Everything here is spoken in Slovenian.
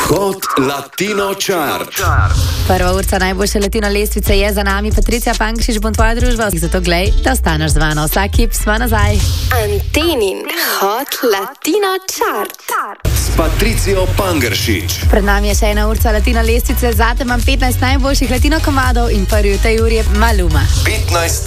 Hot Latino Chart. Prva urca najboljše latino lestvice je za nami. Patricija Pankšič bom tvoja družba, zato glej, da ostaneš z mano. Vsak hip smo nazaj. Antenin Hot Latino Chart S Patricijo Pangeršič. Pred nami je še ena urca latino lestvice, zate imam 15 najboljših latino komadov in prvi v tej uri je Maluma. 15